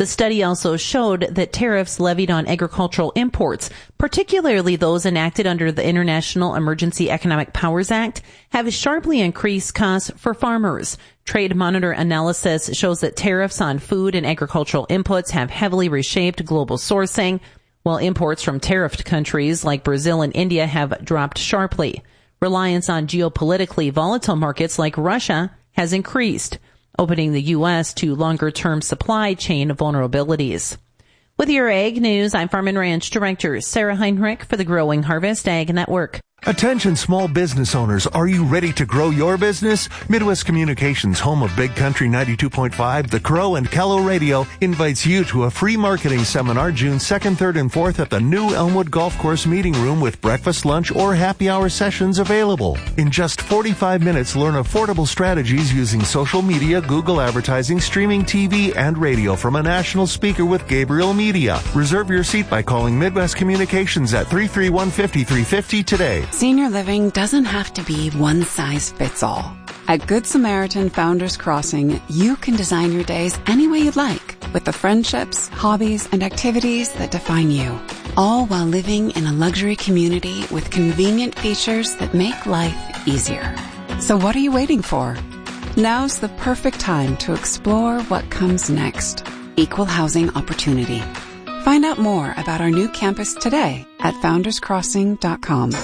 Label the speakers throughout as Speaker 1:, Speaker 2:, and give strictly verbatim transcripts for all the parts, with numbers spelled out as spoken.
Speaker 1: The study also showed that tariffs levied on agricultural imports, particularly those enacted under the International Emergency Economic Powers Act, have sharply increased costs for farmers. Trade Monitor analysis shows that tariffs on food and agricultural inputs have heavily reshaped global sourcing, while imports from tariffed countries like Brazil and India have dropped sharply. Reliance on geopolitically volatile markets like Russia has increased, opening the U S to longer-term supply chain vulnerabilities. With your Ag News, I'm Farm and Ranch Director Sarah Heinrich for the Growing Harvest Ag Network.
Speaker 2: Attention small business owners, are you ready to grow your business? Midwest Communications, home of Big Country ninety-two point five, The Crow, and Callow Radio, invites you to a free marketing seminar June second, third, and fourth at the new Elmwood Golf Course Meeting Room with breakfast, lunch, or happy hour sessions available. In just forty-five minutes, learn affordable strategies using social media, Google advertising, streaming T V, and radio from a national speaker with Gabriel Media. Reserve your seat by calling Midwest Communications at three three one, five three five zero today.
Speaker 3: Senior living doesn't have to be one size fits all. At Good Samaritan Founders Crossing, you can design your days any way you'd like, with the friendships, hobbies, and activities that define you, all while living in a luxury community with convenient features that make life easier. So what are you waiting for? Now's the perfect time to explore what comes next. Equal housing opportunity. Find out more about our new campus today at founders crossing dot com.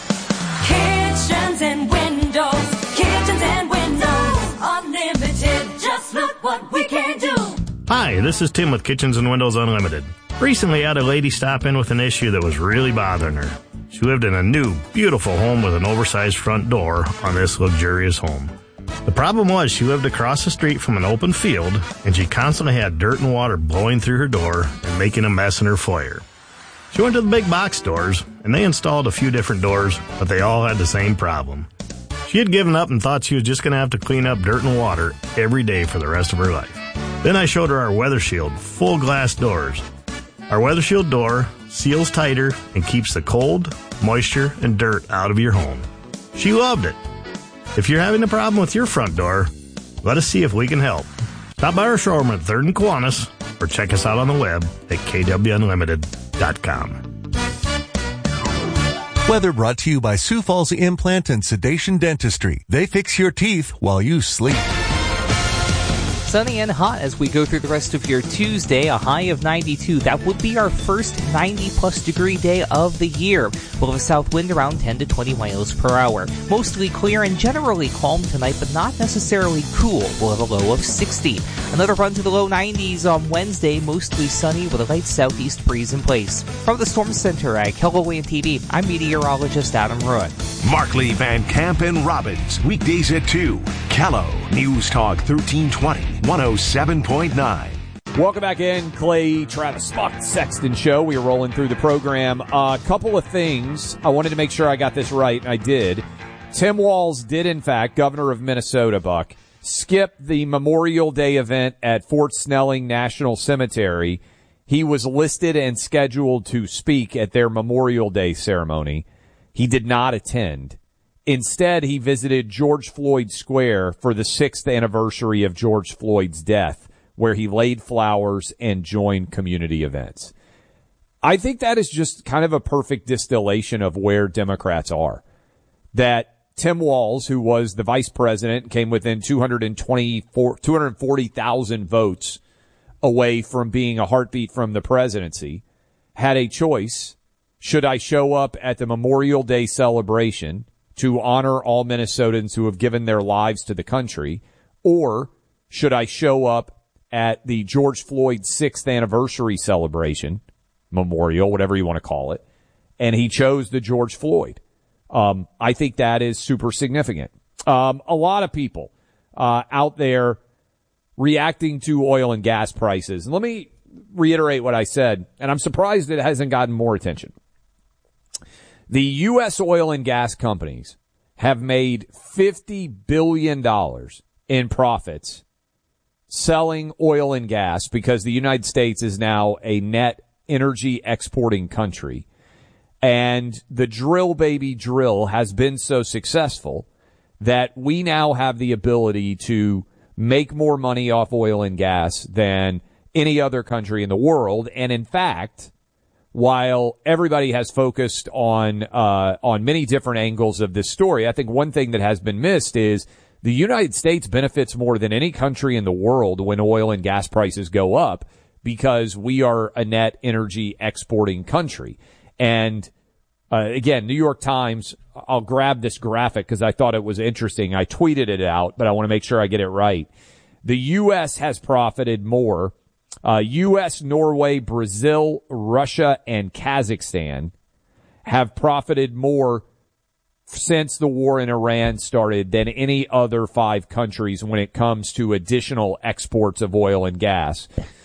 Speaker 4: Kitchens and windows, kitchens and windows, unlimited, just look what we can do.
Speaker 5: Hi, this is Tim with Kitchens and Windows Unlimited. Recently I had a lady stop in with an issue that was really bothering her. She lived in a new, beautiful home with an oversized front door on this luxurious home. The problem was she lived across the street from an open field, and she constantly had dirt and water blowing through her door and making a mess in her foyer. She went to the big box stores, and they installed a few different doors, but they all had the same problem. She had given up and thought she was just going to have to clean up dirt and water every day for the rest of her life. Then I showed her our Weather Shield full glass doors. Our Weather Shield door seals tighter and keeps the cold, moisture, and dirt out of your home. She loved it. If you're having a problem with your front door, let us see if we can help. Stop by our showroom at third and Kiwanis, or check us out on the web at k w unlimited dot com.
Speaker 2: Weather brought to you by Sioux Falls Implant and Sedation Dentistry. They fix your teeth while you sleep.
Speaker 6: Sunny and hot as we go through the rest of your Tuesday, a high of ninety-two. That would be our first ninety-plus degree day of the year. We'll have a south wind around ten to twenty miles per hour. Mostly clear and generally calm tonight, but not necessarily cool. We'll have a low of sixty. Another run to the low nineties on Wednesday, mostly sunny with a light southeast breeze in place. From the Storm Center at Keller Williams T V, I'm meteorologist Adam Rudd.
Speaker 7: Markley, Van Camp, and Robbins, weekdays at two. Callow, News Talk thirteen twenty, one oh seven point nine.
Speaker 8: Welcome back in, Clay Travis Buck Sexton Show. We are rolling through the program. A uh, couple of things. I wanted to make sure I got this right, and I did. Tim Walz did, in fact, governor of Minnesota, Buck, skip the Memorial Day event at Fort Snelling National Cemetery. He was listed and scheduled to speak at their Memorial Day ceremony. He did not attend. Instead, he visited George Floyd Square for the sixth anniversary of George Floyd's death, where he laid flowers and joined community events. I think that is just kind of a perfect distillation of where Democrats are. That Tim Walz, who was the vice president, came within two hundred twenty-four, two hundred forty thousand votes away from being a heartbeat from the presidency, had a choice. Should I show up at the Memorial Day celebration to honor all Minnesotans who have given their lives to the country, or should I show up at the George Floyd sixth anniversary celebration, memorial, whatever you want to call it, and he chose the George Floyd. Um, I think that is super significant. Um, a lot of people uh, out there reacting to oil and gas prices. And let me reiterate what I said, and I'm surprised it hasn't gotten more attention. The U S oil and gas companies have made fifty billion dollars in profits selling oil and gas because the United States is now a net energy exporting country. And the drill baby drill has been so successful that we now have the ability to make more money off oil and gas than any other country in the world. And in fact, while everybody has focused on uh on many different angles of this story, I think one thing that has been missed is the United States benefits more than any country in the world when oil and gas prices go up, because we are a net energy exporting country. And uh, again, New York Times, I'll grab this graphic because I thought it was interesting. I tweeted it out, but I want to make sure I get it right. The U S has profited more. Uh, U S, Norway, Brazil, Russia, and Kazakhstan have profited more since the war in Iran started than any other five countries when it comes to additional exports of oil and gas.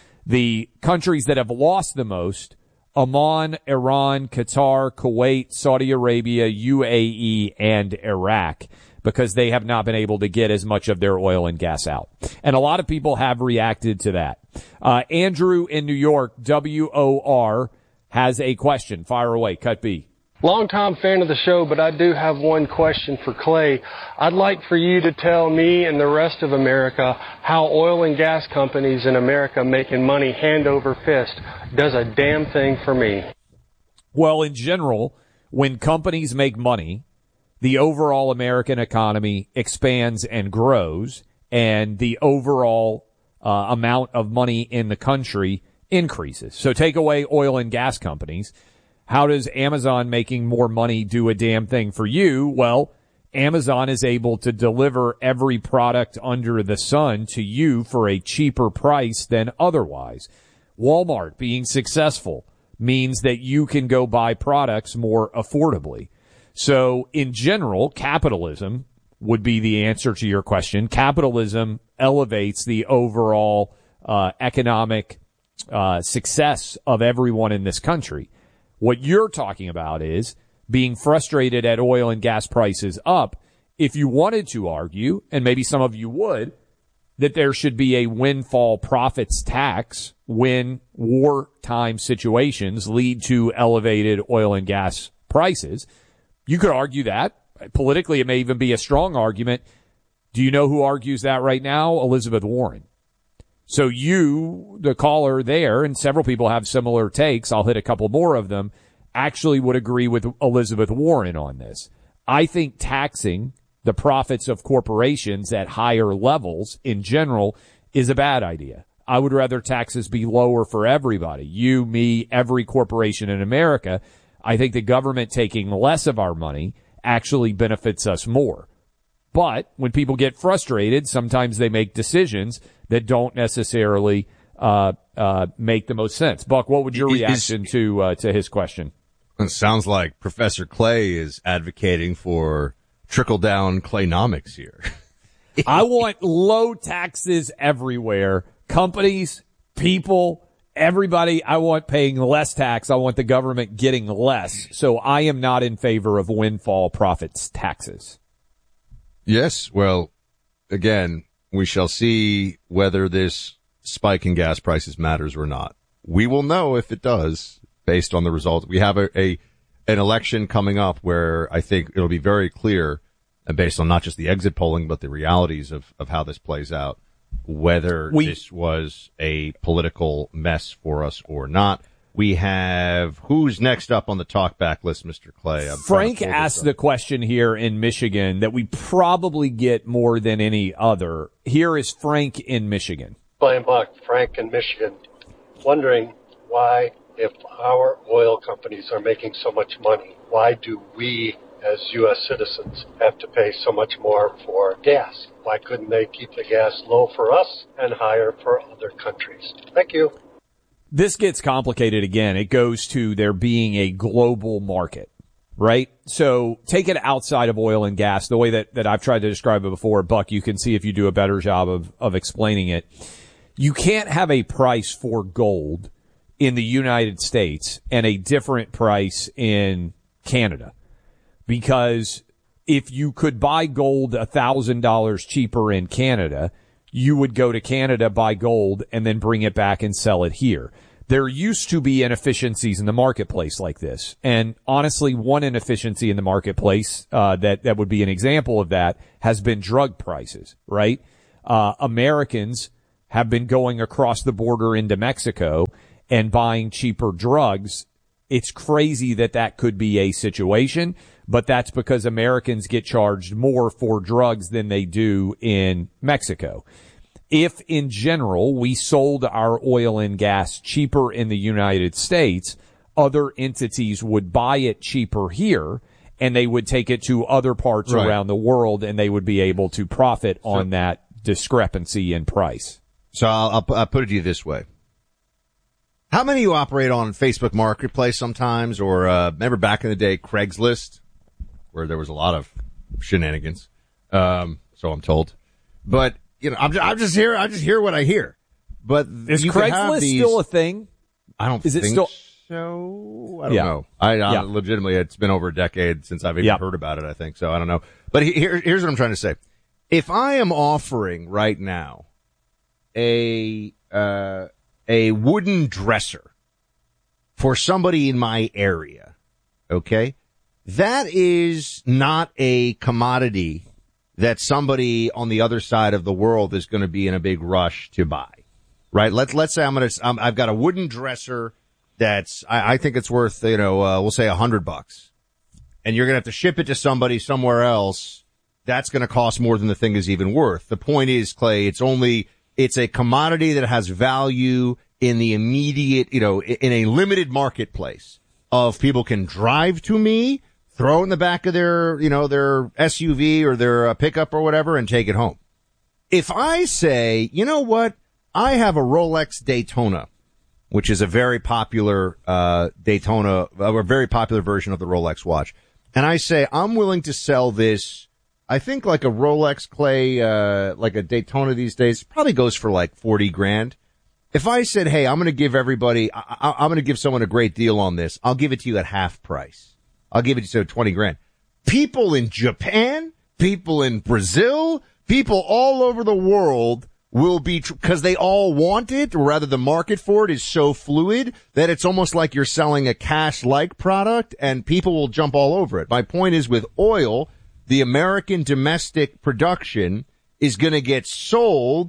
Speaker 8: The countries that have lost the most, Oman, Iran, Qatar, Kuwait, Saudi Arabia, U A E, and Iraq, because they have not been able to get as much of their oil and gas out. And a lot of people have reacted to that. Uh, Andrew in New York, W O R, has a question. Fire away. Cut B.
Speaker 9: Long-time fan of the show, but I do have one question for Clay. I'd like for you to tell me and the rest of America how oil and gas companies in America making money hand over fist does a damn thing for me.
Speaker 8: Well, in general, when companies make money, the overall American economy expands and grows, and the overall uh, amount of money in the country increases. So take away oil and gas companies. How does Amazon making more money do a damn thing for you? Well, Amazon is able to deliver every product under the sun to you for a cheaper price than otherwise. Walmart being successful means that you can go buy products more affordably. So in general, capitalism would be the answer to your question. Capitalism elevates the overall uh, economic uh, success of everyone in this country. What you're talking about is being frustrated at oil and gas prices up. If you wanted to argue, and maybe some of you would, that there should be a windfall profits tax when wartime situations lead to elevated oil and gas prices, you could argue that. Politically, it may even be a strong argument. Do you know who argues that right now? Elizabeth Warren. So you, the caller there, and several people have similar takes, I'll hit a couple more of them, actually would agree with Elizabeth Warren on this. I think taxing the profits of corporations at higher levels in general is a bad idea. I would rather taxes be lower for everybody. You, me, every corporation in America. I think the government taking less of our money actually benefits us more. But when people get frustrated, sometimes they make decisions that don't necessarily uh uh make the most sense. Buck, what would your reaction is, to uh, to his question?
Speaker 10: It sounds like Professor Clay is advocating for trickle-down Claynomics here.
Speaker 8: I want low taxes everywhere. Companies, people, everybody, I want paying less tax. I want the government getting less. So I am not in favor of windfall profits taxes.
Speaker 10: Yes, well, again, we shall see whether this spike in gas prices matters or not. We will know if it does based on the results. We have a, a an election coming up where I think it'll be very clear, and based on not just the exit polling, but the realities of, of how this plays out, whether we, this was a political mess for us or not. We have, who's next up on the talkback list, Mister Clay? I'm
Speaker 8: Frank asked the question here in Michigan that we probably get more than any other. Here is Frank in Michigan.
Speaker 11: Clay and Buck, Frank in Michigan, wondering why, if our oil companies are making so much money, why do we as U S citizens have to pay so much more for gas? Why couldn't they keep the gas low for us and higher for other countries? Thank you.
Speaker 8: This gets complicated again. It goes to there being a global market, right? So take it outside of oil and gas, the way that, that I've tried to describe it before. Buck, you can see if you do a better job of, of explaining it. You can't have a price for gold in the United States and a different price in Canada, because if you could buy gold a thousand dollars cheaper in Canada, you would go to Canada, buy gold, and then bring it back and sell it here. There used to be inefficiencies in the marketplace like this. And honestly, one inefficiency in the marketplace, uh, that, that would be an example of that has been drug prices, right? Uh, Americans have been going across the border into Mexico and buying cheaper drugs. It's crazy that that could be a situation, but that's because Americans get charged more for drugs than they do in Mexico. If, in general, we sold our oil and gas cheaper in the United States, other entities would buy it cheaper here, and they would take it to other parts
Speaker 10: right.
Speaker 8: around the world, and they would be able to profit on so, that discrepancy in price.
Speaker 10: So I'll, I'll, I'll put it to you this way. How many of you operate on Facebook Marketplace sometimes, or uh, remember back in the day, Craigslist, where there was a lot of shenanigans, um, so I'm told. But, you know, I'm just, I'm just here, I just hear what I hear. But
Speaker 8: is Craigslist these, still a thing?
Speaker 10: I don't
Speaker 8: is
Speaker 10: think
Speaker 8: it still,
Speaker 10: so. I don't
Speaker 8: yeah.
Speaker 10: know. I, I
Speaker 8: yeah.
Speaker 10: legitimately, it's been over a decade since I've even
Speaker 8: yep.
Speaker 10: heard about it, I think, so I don't know. But here, here's what I'm trying to say. If I am offering right now a, uh, a wooden dresser for somebody in my area, okay, that is not a commodity that somebody on the other side of the world is going to be in a big rush to buy, right? Let's, let's say I'm going to, um, I've got a wooden dresser that's, I, I think it's worth, you know, uh, we'll say a hundred bucks, and you're going to have to ship it to somebody somewhere else. That's going to cost more than the thing is even worth. The point is, Clay, it's only, it's a commodity that has value in the immediate, you know, in a limited marketplace of people can drive to me, throw in the back of their, you know, their S U V or their uh, pickup or whatever and take it home. If I say, you know what, I have a Rolex Daytona, which is a very popular, uh, Daytona, a very popular version of the Rolex watch. And I say, I'm willing to sell this. I think like a Rolex, Clay, uh, like a Daytona these days probably goes for like forty grand. If I said, hey, I'm going to give everybody, I, I, I'm going to give someone a great deal on this, I'll give it to you at half price. I'll give it to you at twenty grand. People in Japan, people in Brazil, people all over the world will be, because they all want it, or rather the market for it is so fluid that it's almost like you're selling a cash-like product and people will jump all over it. My point is with oil, the American domestic production is going to get sold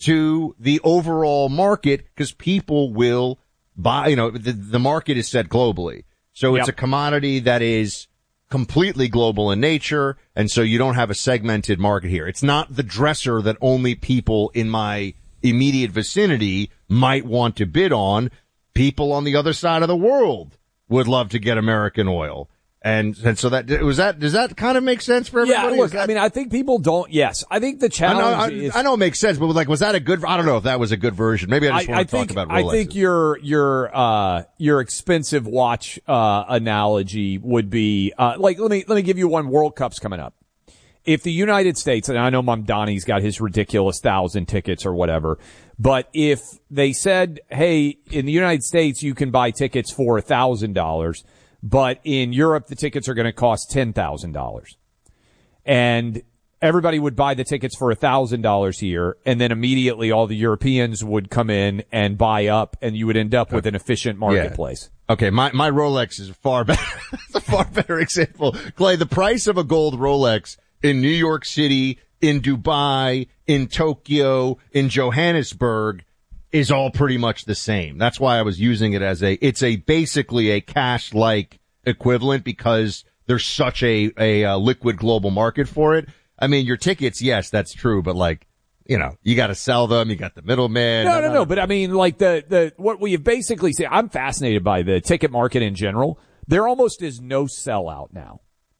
Speaker 10: to the overall market because people will buy, you know, the, the market is set globally. So it's yep. a commodity that is completely global in nature, and so you don't have a segmented market here. It's not the dresser that only people in my immediate vicinity might want to bid on. People on the other side of the world would love to get American oil. And, and so that, was that, does that kind of make sense for everybody?
Speaker 8: Yeah, look,
Speaker 10: that,
Speaker 8: I mean, I think people don't, yes. I think the challenge
Speaker 10: I know, I,
Speaker 8: is.
Speaker 10: I know it makes sense, but like, was that a good, I don't know if that was a good version. Maybe I just
Speaker 8: I,
Speaker 10: want
Speaker 8: I
Speaker 10: to
Speaker 8: think,
Speaker 10: talk about Rolexes.
Speaker 8: I think your, your, uh, your expensive watch, uh, analogy would be, uh, like, let me, let me give you one. World Cup's coming up. If the United States, and I know Mom Donnie's got his ridiculous thousand tickets or whatever, but if they said, hey, in the United States, you can buy tickets for a thousand dollars. But in Europe, the tickets are going to cost ten thousand dollars. And everybody would buy the tickets for one thousand dollars here, and then immediately all the Europeans would come in and buy up, and you would end up with an efficient marketplace.
Speaker 10: Yeah. Okay, my, my Rolex is far better. It's a far better example. Clay, the price of a gold Rolex in New York City, in Dubai, in Tokyo, in Johannesburg is all pretty much the same. That's why I was using it as a, it's a basically a cash-like equivalent because there's such a, a, a liquid global market for it. I mean, your tickets, yes, that's true, but like, you know, you got to sell them. You got the middleman.
Speaker 8: No, no, no. But I mean, like the, the, what we have basically said, I'm fascinated by the ticket market in general. There almost is no sellout now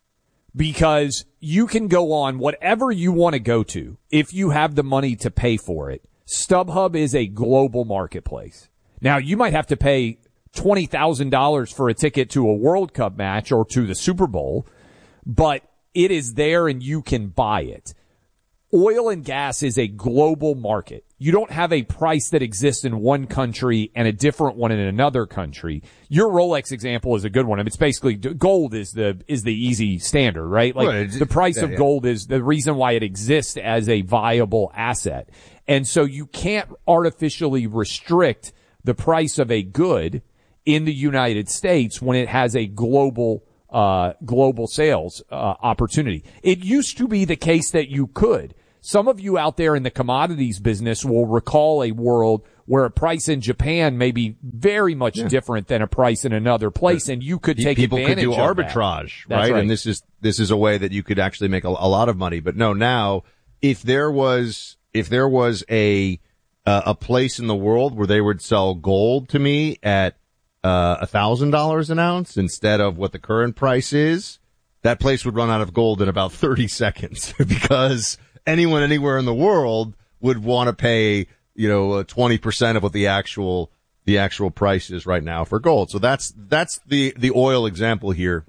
Speaker 8: because you can go on whatever you want to go to if you have the money to pay for it. StubHub is a global marketplace. Now, you might have to pay twenty thousand dollars for a ticket to a World Cup match or to the Super Bowl, but it is there and you can buy it. Oil and gas is a global market. You don't have a price that exists in one country and a different one in another country. Your Rolex example is a good one. I mean, it's basically gold is the is the easy standard, right? Like
Speaker 10: well,
Speaker 8: the price
Speaker 10: yeah,
Speaker 8: of
Speaker 10: yeah.
Speaker 8: gold is the reason why it exists as a viable asset. And so you can't artificially restrict the price of a good in the United States when it has a global uh global sales uh opportunity. It used to be the case that you could. some of you out there in the commodities business will recall a world where a price in Japan may be very much yeah. different than a price in another place, and you could take
Speaker 10: people
Speaker 8: advantage
Speaker 10: could do
Speaker 8: of
Speaker 10: arbitrage,
Speaker 8: that.
Speaker 10: right?
Speaker 8: right?
Speaker 10: And this is this is a way that you could actually make a, a lot of money. But no, now if there was if there was a uh, a place in the world where they would sell gold to me at uh a thousand dollars an ounce instead of what the current price is, that place would run out of gold in about thirty seconds because anyone anywhere in the world would want to pay, you know, uh, twenty percent of what the actual, the actual price is right now for gold. So that's, that's the, the oil example here.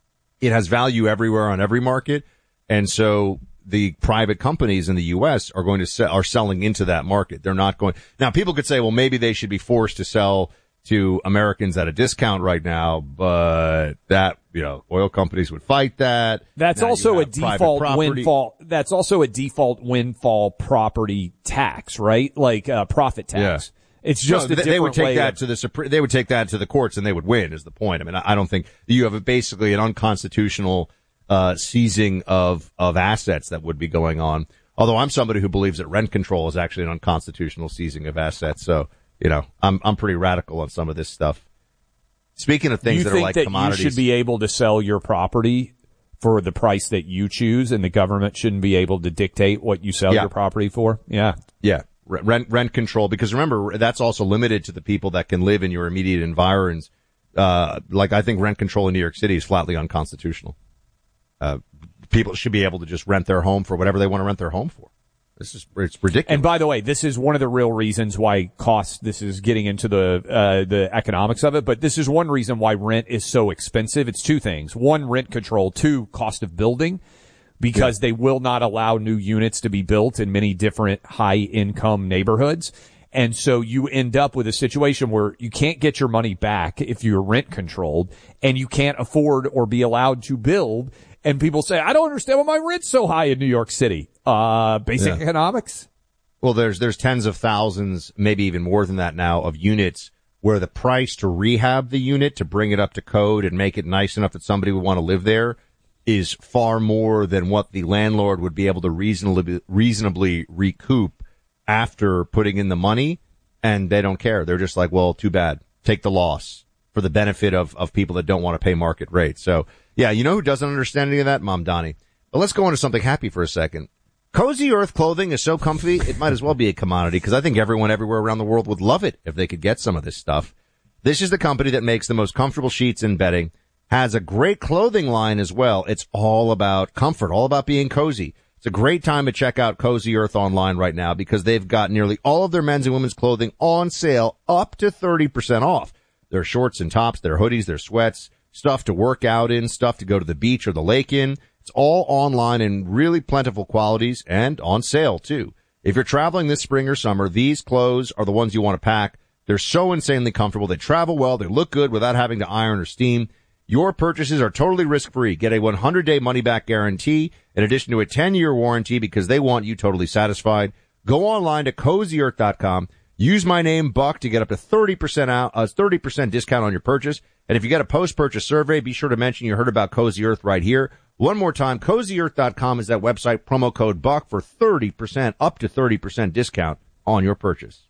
Speaker 10: It has value everywhere on every market. And so the private companies in the U S are going to sell, are selling into that market. They're not going, now people could say, well, maybe they should be forced to sell to Americans at a discount right now, but that, you know, oil companies would fight that.
Speaker 8: That's
Speaker 10: now
Speaker 8: also a default windfall. That's also a default windfall property tax, right? Like uh, profit tax. Yeah. It's just
Speaker 10: no,
Speaker 8: a different
Speaker 10: they would take
Speaker 8: way
Speaker 10: that
Speaker 8: of,
Speaker 10: to the Supre- they would take that to the courts and they would win is the point. I mean, I don't think you have a, basically an unconstitutional uh seizing of of assets that would be going on. Although I'm somebody who believes that rent control is actually an unconstitutional seizing of assets. So, you know, I'm I'm pretty radical on some of this stuff. Speaking of things
Speaker 8: you
Speaker 10: that
Speaker 8: think
Speaker 10: are like
Speaker 8: that
Speaker 10: commodities,
Speaker 8: you should be able to sell your property for the price that you choose, and the government shouldn't be able to dictate what you sell
Speaker 10: yeah.
Speaker 8: your property for. Yeah,
Speaker 10: yeah, rent rent control. Because remember, that's also limited to the people that can live in your immediate environs. Uh, like I think rent control in New York City is flatly unconstitutional. Uh, people should be able to just rent their home for whatever they want to rent their home for. This is, it's ridiculous.
Speaker 8: And by the way, this is one of the real reasons why costs, this is getting into the, uh, the economics of it, but this is one reason why rent is so expensive. It's two things. One, rent control. Two, cost of building, because yeah. they will not allow new units to be built in many different high income neighborhoods. And so you end up with a situation where you can't get your money back if you're rent controlled, and you can't afford or be allowed to build. And people say, I don't understand why my rent's so high in New York City. Uh, basic yeah. economics.
Speaker 10: Well, there's, there's tens of thousands, maybe even more than that now, of units where the price to rehab the unit, to bring it up to code and make it nice enough that somebody would want to live there, is far more than what the landlord would be able to reasonably, reasonably recoup after putting in the money. And they don't care. They're just like, well, too bad. Take the loss for the benefit of, of people that don't want to pay market rates. So, yeah, you know who doesn't understand any of that? Mom Donnie. But let's go on to something happy for a second. Cozy Earth clothing is so comfy, it might as well be a commodity, because I think everyone everywhere around the world would love it if they could get some of this stuff. This is the company that makes the most comfortable sheets and bedding, has a great clothing line as well. It's all about comfort, all about being cozy. It's a great time to check out Cozy Earth online right now, because they've got nearly all of their men's and women's clothing on sale, up to thirty percent off. Their shorts and tops, their hoodies, their sweats, stuff to work out in, stuff to go to the beach or the lake in. It's all online in really plentiful qualities and on sale too. If you're traveling this spring or summer, these clothes are the ones you want to pack. They're so insanely comfortable. They travel well. They look good without having to iron or steam. Your purchases are totally risk-free. Get a one hundred day money-back guarantee in addition to a ten year warranty, because they want you totally satisfied. Go online to cozy earth dot com. Use my name, Buck, to get up to thirty percent out, uh, thirty percent discount on your purchase. And if you get a post-purchase survey, be sure to mention you heard about Cozy Earth right here. One more time, cozy earth dot com is that website, promo code Buck for thirty percent, up to thirty percent discount on your purchase.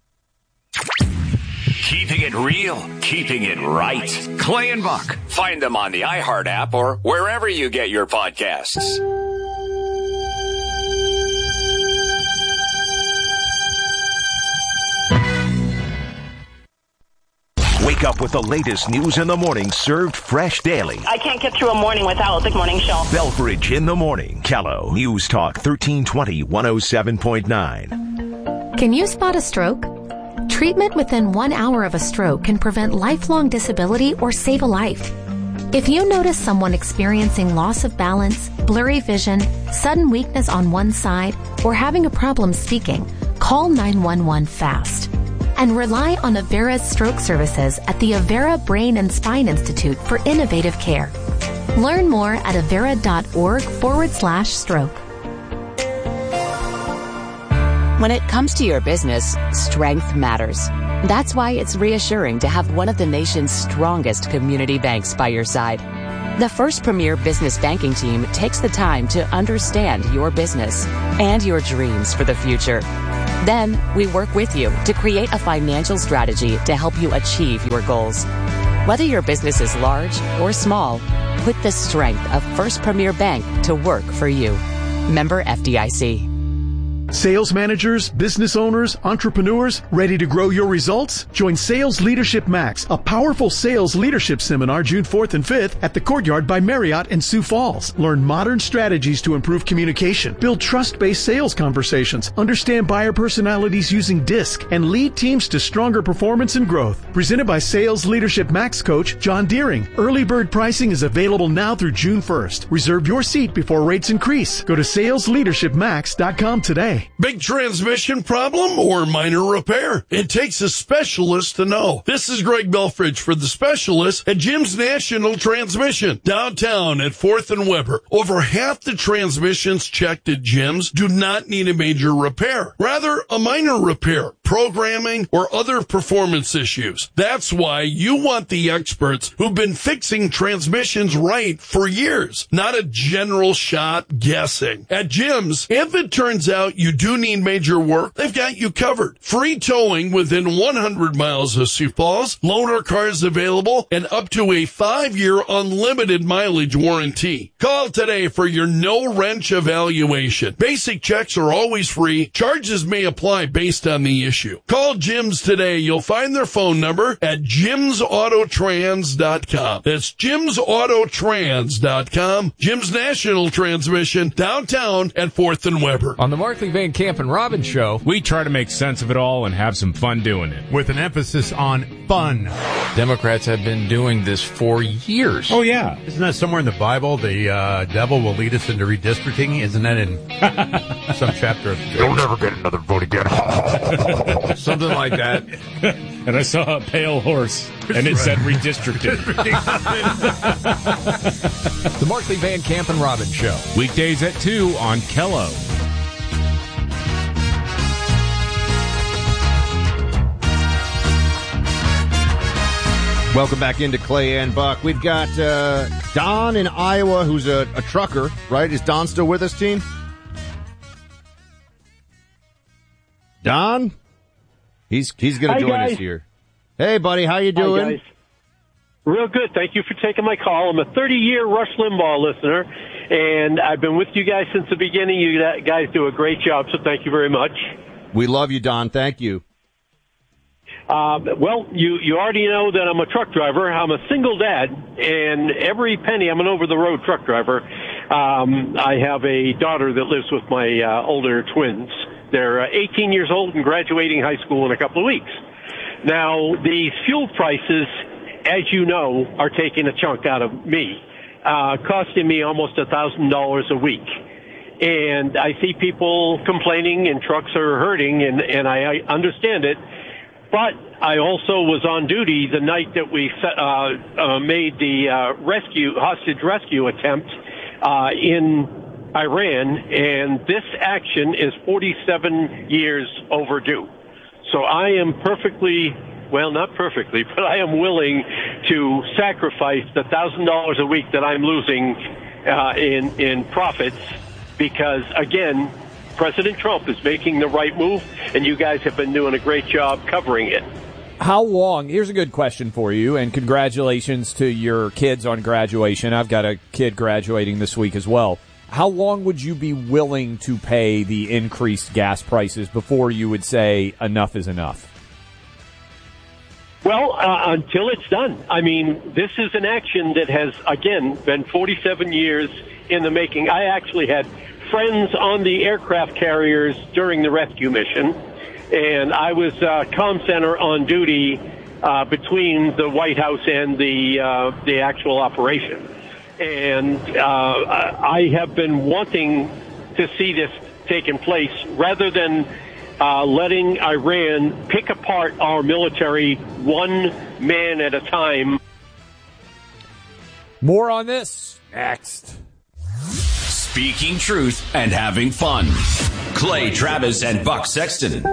Speaker 7: Keeping it real, keeping it right. Clay and Buck. Find them on the iHeart app or wherever you get your podcasts. Wake up with the latest news in the morning, served fresh daily.
Speaker 12: I can't get through a morning without the morning show.
Speaker 7: Belfridge in the morning. Callow News Talk thirteen twenty, one oh seven point nine.
Speaker 13: Can you spot a stroke? Treatment within one hour of a stroke can prevent lifelong disability or save a life. If you notice someone experiencing loss of balance, blurry vision, sudden weakness on one side, or having a problem speaking, call nine one one fast. And rely on Avera's stroke services at the Avera Brain and Spine Institute for innovative care. Learn more at avera.org forward slash stroke.
Speaker 14: When it comes to your business, strength matters. That's why it's reassuring to have one of the nation's strongest community banks by your side. The First Premier Business Banking team takes the time to understand your business and your dreams for the future. Then, we work with you to create a financial strategy to help you achieve your goals. Whether your business is large or small, put the strength of First Premier Bank to work for you. Member F D I C.
Speaker 15: Sales managers, business owners, entrepreneurs, ready to grow your results? Join Sales Leadership Max, a powerful sales leadership seminar June fourth and fifth at the Courtyard by Marriott in Sioux Falls. Learn modern strategies to improve communication, build trust-based sales conversations, understand buyer personalities using DISC, and lead teams to stronger performance and growth. Presented by Sales Leadership Max coach John Deering. Early bird pricing is available now through June first. Reserve your seat before rates increase. Go to sales leadership max dot com today.
Speaker 16: Big transmission problem or minor repair? It takes a specialist to know. This is Greg Belfridge for the specialist at Jim's National Transmission, downtown at fourth and Weber. Over half the transmissions checked at Jim's do not need a major repair, rather a minor repair, programming, or other performance issues. That's why you want the experts who've been fixing transmissions right for years, not a general shot guessing. At Jim's, if it turns out you do need major work, they've got you covered. Free towing within one hundred miles of Sioux Falls, loaner cars available, and up to a five-year unlimited mileage warranty. Call today for your no-wrench evaluation. Basic checks are always free. Charges may apply based on the issue. Call Jim's today. You'll find their phone number at jims auto trans dot com. That's jims auto trans dot com. Jim's National Transmission, downtown at fourth and Weber.
Speaker 17: On the Markley Van Camp and Robbins show, we try to make sense of it all and have some fun doing it.
Speaker 18: With an emphasis on fun.
Speaker 17: Democrats have been doing this for years.
Speaker 18: Oh, yeah. Isn't that somewhere in the Bible? The uh, devil will lead us into redistricting? Isn't that in some chapter of the
Speaker 17: You'll never get another vote again. Something like that.
Speaker 19: And I saw a pale horse, and it said redistricted.
Speaker 17: The Markley Van Camp and Robbins show. Weekdays at two on Kello.
Speaker 10: Welcome back into Clay and Buck. We've got uh, Don in Iowa, who's a, a trucker, right? Is Don still with us, team? Don? He's he's going to join
Speaker 20: guys.
Speaker 10: us here. Hey, buddy, how you doing?
Speaker 20: Hi, guys. Real good. Thank you for taking my call. I'm a thirty-year Rush Limbaugh listener, and I've been with you guys since the beginning. You guys do a great job, so thank you very much.
Speaker 10: We love you, Don. Thank you.
Speaker 20: Uh, well, you, you already know that I'm a truck driver. I'm a single dad, and every penny, I'm an over-the-road truck driver. Um, I have a daughter that lives with my uh, older twins. They're uh, eighteen years old and graduating high school in a couple of weeks. Now, these fuel prices, as you know, are taking a chunk out of me, uh, costing me almost one thousand dollars a week. And I see people complaining and trucks are hurting, and, and I, I understand it. But I also was on duty the night that we uh, uh, made the uh, rescue, hostage rescue attempt uh, in Iran, and this action is forty-seven years overdue. So I am perfectly, well, not perfectly, but I am willing to sacrifice the one thousand dollars a week that I'm losing uh, in, in profits because, again, President Trump is making the right move, and you guys have been doing a great job covering it.
Speaker 8: How long? Here's a good question for you, and congratulations to your kids on graduation. I've got a kid graduating this week as well. How long would you be willing to pay the increased gas prices before you would say enough is enough?
Speaker 20: Well, uh, until it's done. I mean, this is an action that has, again, been forty-seven years in the making. I actually had friends on the aircraft carriers during the rescue mission, and I was uh, comm center on duty uh, between the White House and the uh, the actual operation. And uh, I have been wanting to see this taking place rather than uh, letting Iran pick apart our military one man at a time.
Speaker 8: More on this next.
Speaker 21: Speaking truth and having fun. Clay Travis and Buck Sexton.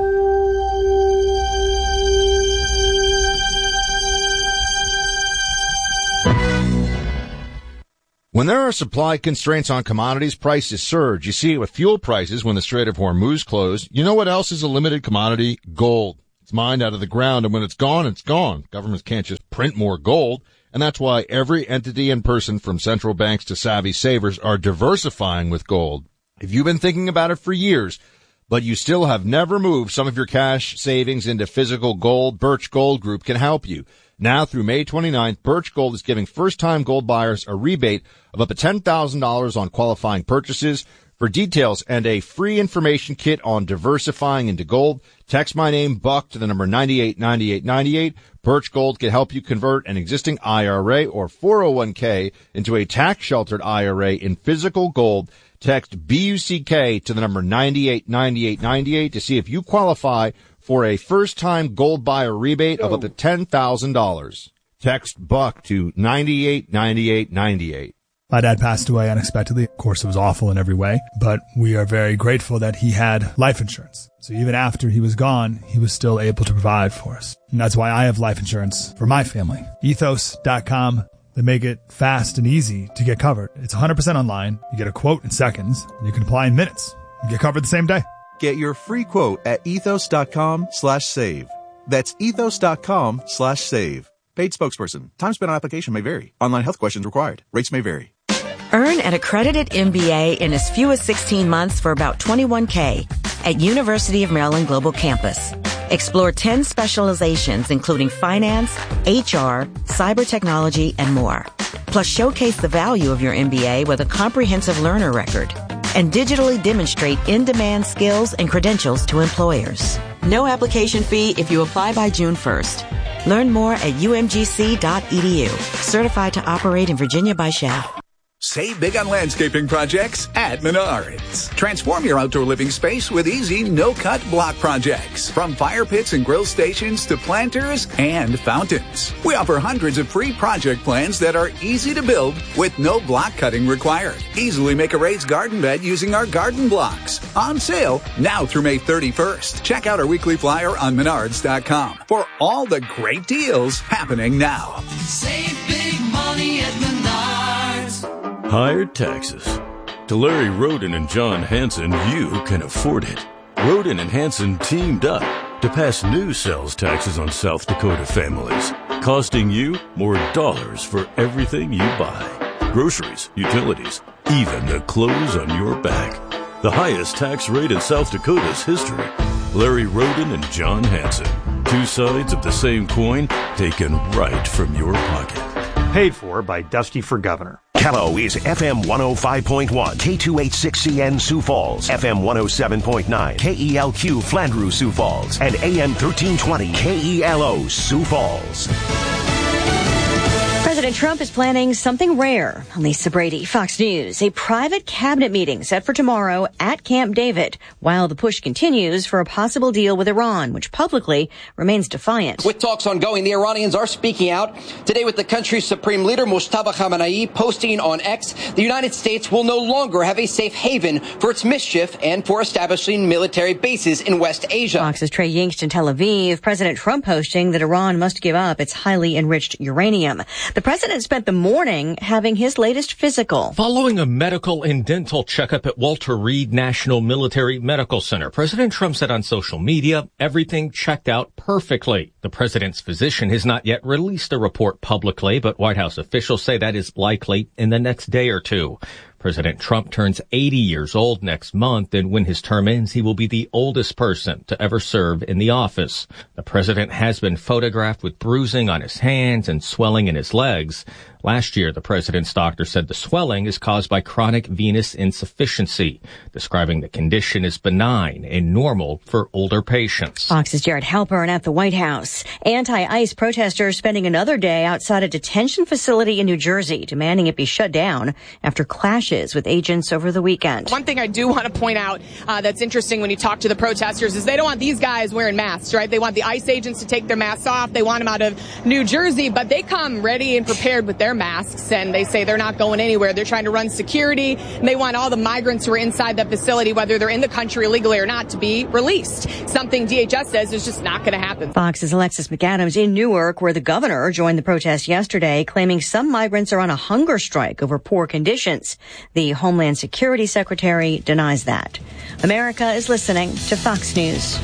Speaker 10: When there are supply constraints on commodities, prices surge. You see it with fuel prices when the Strait of Hormuz closed. You know what else is a limited commodity? Gold. It's mined out of the ground, and when it's gone, it's gone. Governments can't just print more gold, and that's why every entity and person from central banks to savvy savers are diversifying with gold. If you've been thinking about it for years, but you still have never moved some of your cash savings into physical gold, Birch Gold Group can help you. Now through May twenty-ninth, Birch Gold is giving first-time gold buyers a rebate of up to ten thousand dollars on qualifying purchases. For details and a free information kit on diversifying into gold, text my name, Buck, to the number nine eight nine eight nine eight. Birch Gold can help you convert an existing I R A or four oh one k into a tax-sheltered I R A in physical gold. Text B U C K to the number nine eight nine eight nine eight to see if you qualify for a first-time gold buyer rebate of up to ten thousand dollars. Text Buck to nine eight nine eight nine eight.
Speaker 1: My dad passed away unexpectedly. Of course, it was awful in every way, but we are very grateful that he had life insurance. So even after he was gone, he was still able to provide for us. And that's why I have life insurance for my family. ethos dot com. They make it fast and easy to get covered. It's one hundred percent online. You get a quote in seconds. You can apply in minutes. You get covered the same day.
Speaker 22: Get your free quote at ethos dot com slash save. That's ethos dot com slash save. Paid spokesperson. Time spent on application may vary. Online health questions required. Rates may vary.
Speaker 23: Earn an accredited M B A in as few as sixteen months for about twenty-one thousand at University of Maryland Global Campus. Explore ten specializations including finance, H R, cyber technology, and more. Plus showcase the value of your M B A with a comprehensive learner record and digitally demonstrate in-demand skills and credentials to employers. No application fee if you apply by June first. Learn more at U M G C dot E D U. Certified to operate in Virginia by S H A F.
Speaker 24: Save big on landscaping projects at Menards. Transform your outdoor living space with easy, no-cut block projects. From fire pits and grill stations to planters and fountains. We offer hundreds of free project plans that are easy to build with no block cutting required. Easily make a raised garden bed using our garden blocks. On sale now through May thirty-first. Check out our weekly flyer on menards dot com for all the great deals happening now.
Speaker 4: Save big money at Menards.
Speaker 25: Higher taxes. To Larry Roden and John Hanson, you can afford it. Roden and Hanson teamed up to pass new sales taxes on South Dakota families, costing you more dollars for everything you buy. Groceries, utilities, even the clothes on your back. The highest tax rate in South Dakota's history. Larry Roden and John Hanson. Two sides of the same coin taken right from your pocket.
Speaker 26: Paid for by Dusty for Governor.
Speaker 7: Callow is F M one oh five point one, K two eighty-six C N Sioux Falls, F M one oh seven point nine, K E L Q Flandreau Sioux Falls, and A M thirteen twenty K E L O Sioux Falls.
Speaker 27: President Trump is planning something rare. Lisa Brady, Fox News. A private cabinet meeting set for tomorrow at Camp David, while the push continues for a possible deal with Iran, which publicly remains defiant.
Speaker 28: With talks ongoing, the Iranians are speaking out. Today with the country's supreme leader, Mustafa Khamenei, posting on X, the United States will no longer have a safe haven for its mischief and for establishing military bases in West Asia.
Speaker 27: Fox's Trey Yingst in Tel Aviv. President Trump posting that Iran must give up its highly enriched uranium. The president spent the morning having his latest physical.
Speaker 29: Following a medical and dental checkup at Walter Reed National Military Medical Center, President Trump said on social media, everything checked out perfectly. The president's physician has not yet released a report publicly, but White House officials say that is likely in the next day or two. President Trump turns eighty years old next month, and when his term ends, he will be the oldest person to ever serve in the office. The president has been photographed with bruising on his hands and swelling in his legs. Last year, the president's doctor said the swelling is caused by chronic venous insufficiency, describing the condition as benign and normal for older patients.
Speaker 27: Fox's Jared Halpern at the White House. Anti-ICE protesters spending another day outside a detention facility in New Jersey, demanding it be shut down after clashes with agents over the weekend.
Speaker 30: One thing I do want to point out uh, that's interesting when you talk to the protesters is they don't want these guys wearing masks, right? They want the ICE agents to take their masks off. They want them out of New Jersey, but they come ready and prepared with their their masks, and they say they're not going anywhere. They're trying to run security, and they want all the migrants who are inside the facility, whether they're in the country illegally or not, to be released. Something D H S says is just not going to happen.
Speaker 27: Fox's Alexis McAdams in Newark, where the governor joined the protest yesterday, claiming some migrants are on a hunger strike over poor conditions. The Homeland Security Secretary denies that. America is listening to Fox News.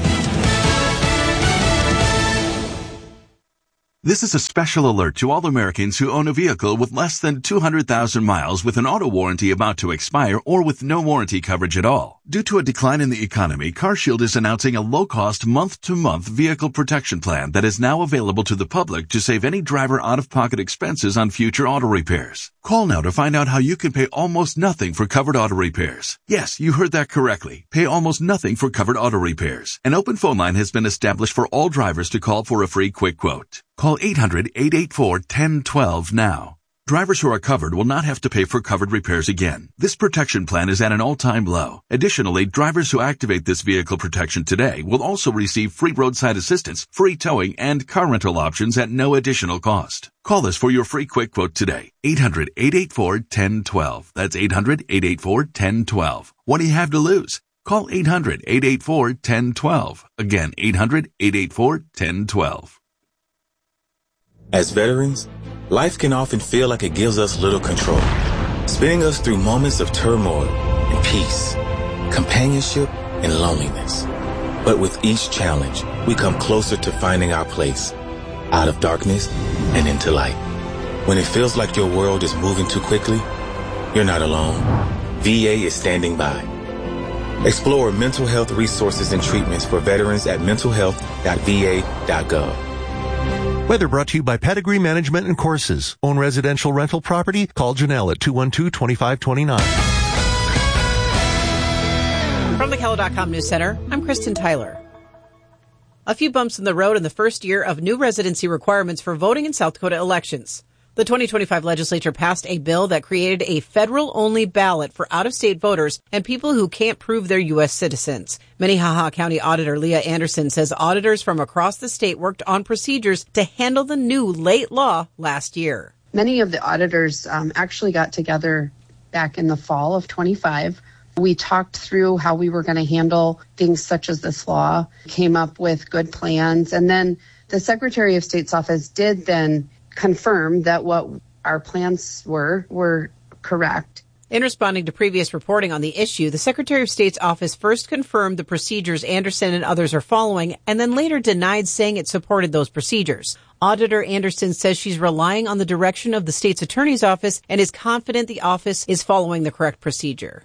Speaker 2: This is a special alert to all Americans who own a vehicle with less than two hundred thousand miles with an auto warranty about to expire or with no warranty coverage at all. Due to a decline in the economy, CarShield is announcing a low-cost month-to-month vehicle protection plan that is now available to the public to save any driver out-of-pocket expenses on future auto repairs. Call now to find out how you can pay almost nothing for covered auto repairs. Yes, you heard that correctly. Pay almost nothing for covered auto repairs. An open phone line has been established for all drivers to call for a free quick quote. Call eight hundred, eight eight four, one zero one two now. Drivers who are covered will not have to pay for covered repairs again. This protection plan is at an all-time low. Additionally, drivers who activate this vehicle protection today will also receive free roadside assistance, free towing, and car rental options at no additional cost. Call us for your free quick quote today. eight hundred, eight eight four, one zero one two. That's eight hundred, eight eight four, one zero one two. What do you have to lose? Call eight hundred, eight eight four, one zero one two. Again, eight hundred, eight eight four, one zero one two.
Speaker 3: As veterans, life can often feel like it gives us little control, spinning us through moments of turmoil and peace, companionship and loneliness. But with each challenge, we come closer to finding our place, out of darkness and into light. When it feels like your world is moving too quickly, you're not alone. V A is standing by. Explore mental health resources and treatments for veterans at mental health dot v a dot gov.
Speaker 5: Weather brought to you by Pedigree Management and Courses. Own residential rental property? Call Janelle at two one two, two five two nine.
Speaker 6: From the Kello dot com News Center, I'm Kristen Tyler. A few bumps in the road in the first year of new residency requirements for voting in South Dakota elections. The twenty twenty-five legislature passed a bill that created a federal-only ballot for out-of-state voters and people who can't prove they're U S citizens. Minnehaha County Auditor Leah Anderson says auditors from across the state worked on procedures to handle the new late law last year.
Speaker 9: Many of the auditors um, actually got together back in the fall of twenty-five. We talked through how we were going to handle things such as this law, came up with good plans, and then the Secretary of State's office did then confirm that what our plans were were correct.
Speaker 6: In responding to previous reporting on the issue, the Secretary of State's office first confirmed the procedures Anderson and others are following, and then later denied saying it supported those procedures. Auditor Anderson says she's relying on the direction of the state's attorney's office and is confident the office is following the correct procedure.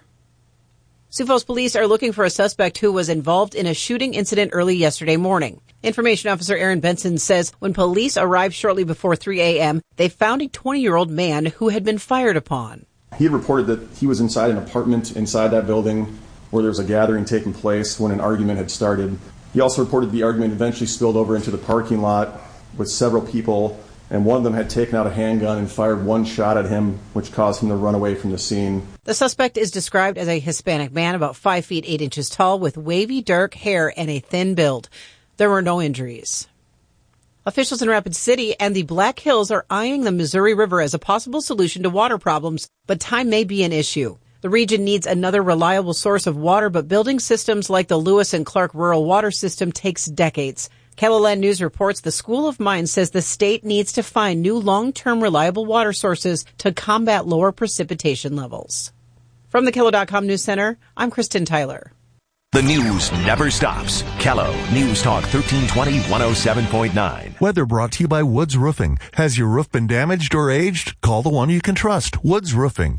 Speaker 6: Sioux Falls police are looking for a suspect who was involved in a shooting incident early yesterday morning. Information Officer Aaron Benson says when police arrived shortly before three a.m., they found a twenty-year-old man who had been fired upon.
Speaker 11: He had reported that he was inside an apartment inside that building where there was a gathering taking place when an argument had started. He also reported the argument eventually spilled over into the parking lot with several people, and one of them had taken out a handgun and fired one shot at him, which caused him to run away from the scene.
Speaker 6: The suspect is described as a Hispanic man about five feet eight inches tall with wavy dark hair and a thin build. There were no injuries. Officials in Rapid City and the Black Hills are eyeing the Missouri River as a possible solution to water problems, but time may be an issue. The region needs another reliable source of water, but building systems like the Lewis and Clark Rural Water System takes decades. KELOLAND News reports the School of Mines says the state needs to find new long-term reliable water sources to combat lower precipitation levels. From the Kello dot com News Center, I'm Kristen Tyler.
Speaker 7: The news never stops. Kello News Talk thirteen twenty, one oh seven point nine.
Speaker 5: Weather brought to you by Woods Roofing. Has your roof been damaged or aged? Call the one you can trust, Woods Roofing.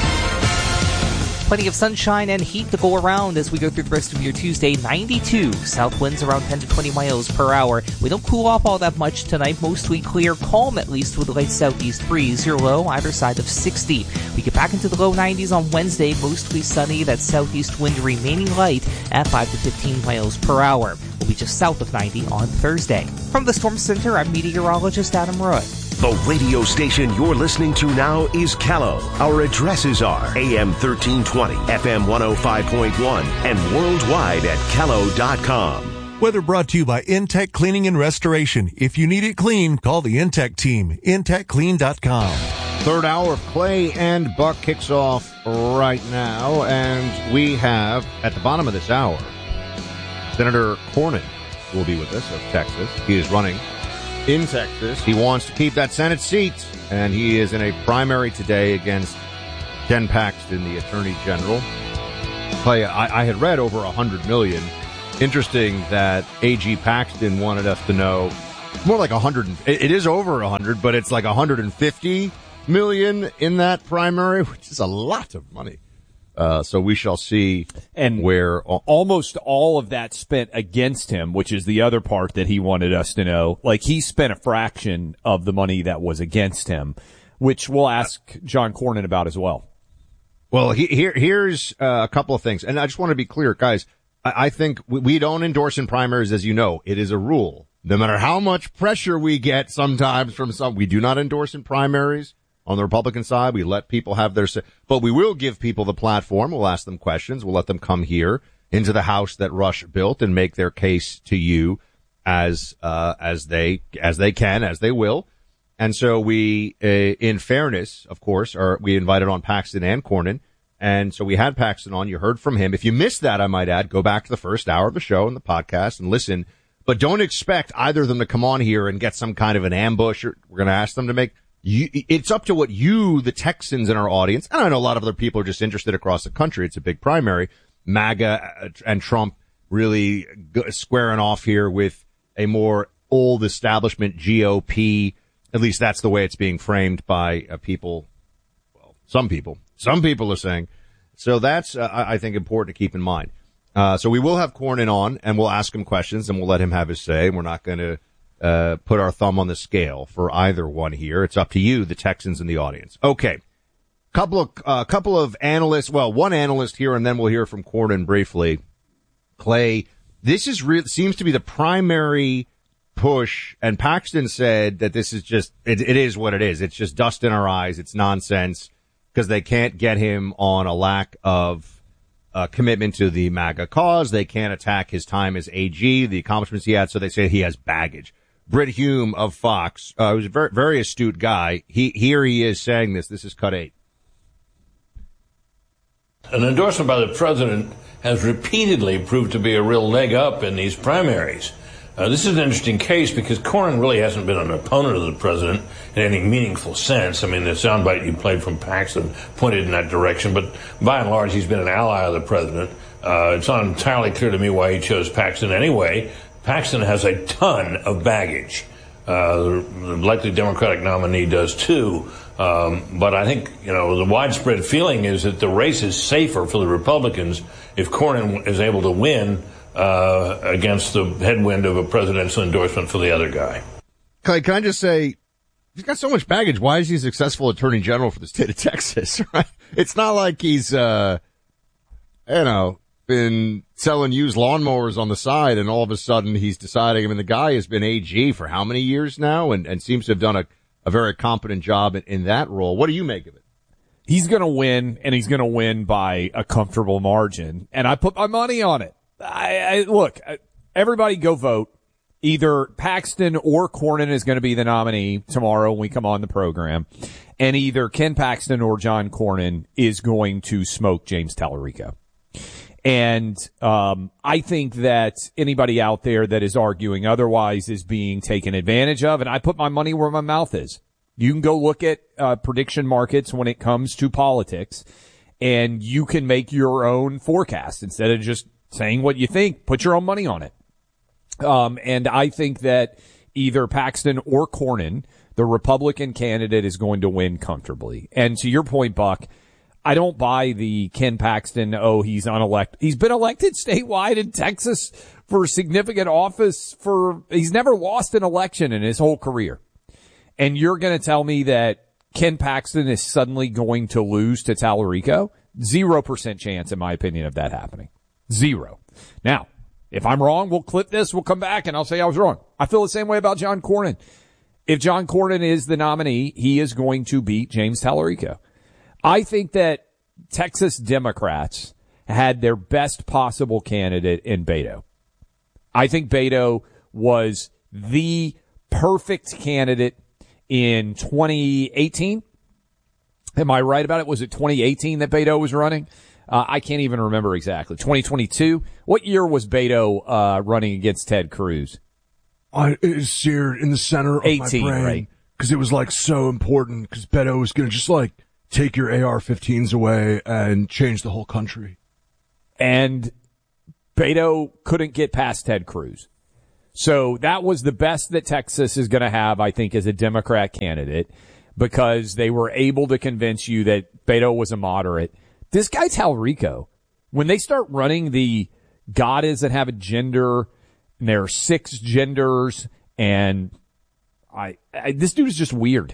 Speaker 12: Plenty of sunshine and heat to go around as we go through the rest of your Tuesday. ninety-two. South winds around ten to twenty miles per hour. We don't cool off all that much tonight. Mostly clear, calm at least with a light southeast breeze. Your low either side of sixty. We get back into the low nineties on Wednesday. Mostly sunny. That southeast wind remaining light at five to fifteen miles per hour. We'll be just south of ninety on Thursday. From the Storm Center, I'm meteorologist Adam Roy.
Speaker 7: The radio station you're listening to now is Kello. Our addresses are A M thirteen twenty, F M one oh five point one, and worldwide at Kello dot com.
Speaker 5: Weather brought to you by Intech Cleaning and Restoration. If you need it clean, call the Intech team. intech clean dot com.
Speaker 10: Third hour of Clay and Buck kicks off right now, and we have, at the bottom of this hour, Senator Cornyn will be with us of Texas. He is running in Texas. He wants to keep that Senate seat, and he is in a primary today against Ken Paxton, the Attorney General. Clay, I, I had read over one hundred million dollars. Interesting that A G Paxton wanted us to know more like one hundred. It, it is over one hundred, but it's like one hundred fifty million in that primary, which is a lot of money. Uh, so we shall see
Speaker 8: and
Speaker 10: where
Speaker 8: almost all of that spent against him, which is the other part that he wanted us to know. Like, he spent a fraction of the money that was against him, which we'll ask John Cornyn about as well.
Speaker 10: Well, he, here, here's uh, a couple of things. And I just want to be clear, guys. I, I think we, we don't endorse in primaries, as you know. It is a rule. No matter how much pressure we get sometimes from some, we do not endorse in primaries. On the Republican side, we let people have their say, but we will give people the platform. We'll ask them questions. We'll let them come here into the house that Rush built and make their case to you as, uh, as they, as they can, as they will. And so we, uh, in fairness, of course, are, we invited on Paxton and Cornyn. And so we had Paxton on. You heard from him. If you missed that, I might add, go back to the first hour of the show and the podcast and listen. But don't expect either of them to come on here and get some kind of an ambush. Or we're going to ask them to make You, it's up to what you, the Texans in our audience, and I know a lot of other people are just interested across the country. It's a big primary. MAGA and Trump really squaring off here with a more old establishment G O P. At least that's the way it's being framed by uh, people. Well, some people. Some people are saying. So that's, uh, I think, important to keep in mind. Uh, so we will have Cornyn on, and we'll ask him questions, and we'll let him have his say. We're not going to Uh, put our thumb on the scale for either one here. It's up to you, the Texans in the audience. Okay. Couple of, uh, couple of analysts, well, one analyst here, and then we'll hear from Cornyn briefly. Clay, this is real, seems to be the primary push, and Paxton said that this is just, it, it is what it is. It's just dust in our eyes. It's nonsense because they can't get him on a lack of uh, commitment to the MAGA cause. They can't attack his time as A G, the accomplishments he had, so they say he has baggage. Britt Hume of Fox, uh, who's a very, very astute guy. He, here he is saying this. This is cut eight.
Speaker 13: An endorsement by the president has repeatedly proved to be a real leg up in these primaries. Uh, this is an interesting case because Cornyn really hasn't been an opponent of the president in any meaningful sense. I mean, the soundbite you played from Paxton pointed in that direction, but by and large, he's been an ally of the president. Uh, it's not entirely clear to me why he chose Paxton anyway. Paxton has a ton of baggage. Uh, the likely Democratic nominee does too. Um, but I think, you know, the widespread feeling is that the race is safer for the Republicans if Cornyn is able to win uh, against the headwind of a presidential endorsement for the other guy.
Speaker 10: Can I just say, he's got so much baggage. Why is he a successful attorney general for the state of Texas? Right? It's not like he's, uh, you know, been selling used lawnmowers on the side and all of a sudden he's deciding, I mean, the guy has been A G for how many years now and, and seems to have done a, a very competent job in, in that role. What do you make of it?
Speaker 8: He's going to win, and he's going to win by a comfortable margin, and I put my money on it. I, I look, everybody go vote. Either Paxton or Cornyn is going to be the nominee tomorrow when we come on the program, and either Ken Paxton or John Cornyn is going to smoke James Tallarico. And um I think that anybody out there that is arguing otherwise is being taken advantage of, and I put my money where my mouth is. You can go look at uh prediction markets when it comes to politics, and you can make your own forecast instead of just saying what you think. Put your own money on it. Um and I think that either Paxton or Cornyn, the Republican candidate, is going to win comfortably. And to your point, Buck, I don't buy the Ken Paxton, oh, he's unelected. He's been elected statewide in Texas for significant office for, he's never lost an election in his whole career. And you're going to tell me that Ken Paxton is suddenly going to lose to Tallarico? Zero percent chance, in my opinion, of that happening. Zero. Now, if I'm wrong, we'll clip this, we'll come back, and I'll say I was wrong. I feel the same way about John Cornyn. If John Cornyn is the nominee, he is going to beat James Tallarico. I think that Texas Democrats had their best possible candidate in Beto. I think Beto was the perfect candidate in twenty eighteen. Am I right about it? Was it twenty eighteen that Beto was running? Uh, I can't even remember exactly. twenty twenty-two? What year was Beto uh, running against Ted Cruz?
Speaker 1: I, it is seared in the center of
Speaker 8: eighteen,
Speaker 1: my brain.
Speaker 8: Right?
Speaker 1: Because it was like so important, because Beto was going to just like take your A R fifteens away and change the whole country.
Speaker 8: And Beto couldn't get past Ted Cruz. So that was the best that Texas is going to have, I think, as a Democrat candidate, because they were able to convince you that Beto was a moderate. This guy Talarico, when they start running the God is that have a gender, and there are six genders, and I, I this dude is just weird.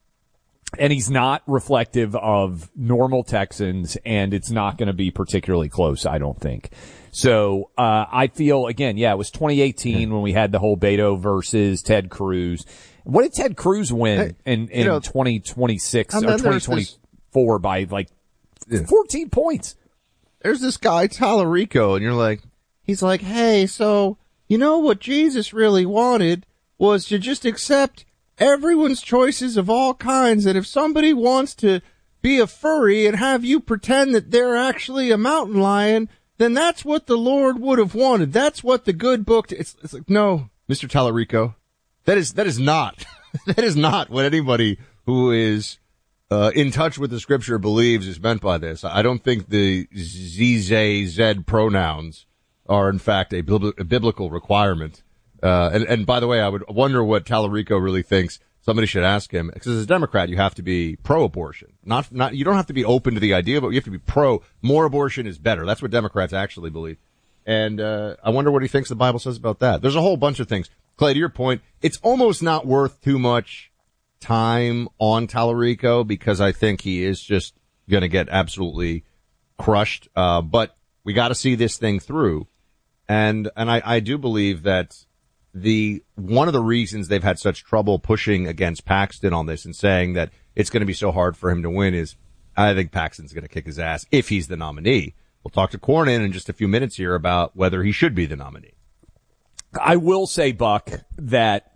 Speaker 8: And he's not reflective of normal Texans, and it's not going to be particularly close, I don't think. So, uh, I feel, again, yeah, it was twenty eighteen when we had the whole Beto versus Ted Cruz. What did Ted Cruz win
Speaker 10: Hey,
Speaker 8: in, in
Speaker 10: you know,
Speaker 8: twenty twenty-six
Speaker 10: and
Speaker 8: or
Speaker 10: then
Speaker 8: twenty
Speaker 10: there's this-
Speaker 8: twenty-four by like fourteen points?
Speaker 10: There's this guy, Talarico, and you're like, he's like, hey, so, you know what Jesus really wanted was to just accept everyone's choices of all kinds, and if somebody wants to be a furry and have you pretend that they're actually a mountain lion, then that's what the Lord would have wanted. That's what the good book, t- it's, it's like, no, Mister Talarico, that is, that is not, that is not what anybody who is, uh, in touch with the scripture believes is meant by this. I don't think the Z, Z, Z pronouns are in fact a, bibl- a biblical requirement. Uh, and, and by the way, I would wonder what Talarico really thinks. Somebody should ask him, because as a Democrat, you have to be pro-abortion. Not, not, you don't have to be open to the idea, but you have to be pro. More abortion is better. That's what Democrats actually believe. And, uh, I wonder what he thinks the Bible says about that. There's a whole bunch of things. Clay, to your point, it's almost not worth too much time on Talarico, because I think he is just going to get absolutely crushed. Uh, but we got to see this thing through. And, and I, I do believe that the, one of the reasons they've had such trouble pushing against Paxton on this and saying that it's going to be so hard for him to win is I think Paxton's going to kick his ass if he's the nominee. We'll talk to Cornyn in just a few minutes here about whether he should be the nominee.
Speaker 8: I will say, Buck, that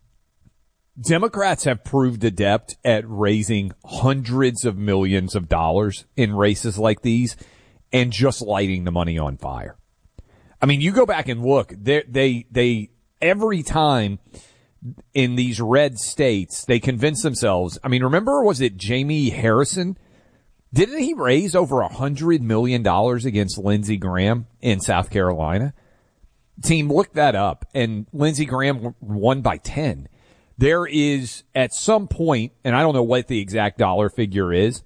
Speaker 8: Democrats have proved adept at raising hundreds of millions of dollars in races like these and just lighting the money on fire. I mean, you go back and look, they, they, they, every time in these red states, they convince themselves. I mean, remember, was it Jamie Harrison? Didn't he raise over a hundred million dollars against Lindsey Graham in South Carolina? Team, look that up, and Lindsey Graham won by ten. There is, at some point, and I don't know what the exact dollar figure is,